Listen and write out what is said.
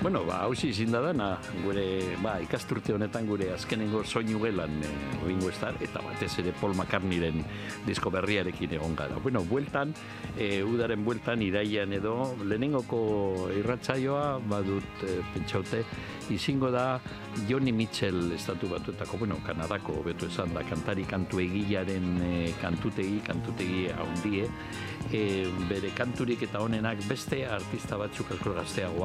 Bueno, hausi izin da dana, gure ikasturte honetan gure azkenengo soinu gelan egingo estar, eta batez ere Paul McCartneyren disko berriarekin egon gara. Bueno, bueltan, udaren bueltan, iraian edo, lehenengoko irratsaioa, badut pentsaute, izingo da Joni Mitchell estatu batuetako, bueno, Kanadako, beto esan da, kantari kantu egilearen kantutegi haundie, bere kanturik eta honenak beste artista batzuk alko gazteagoa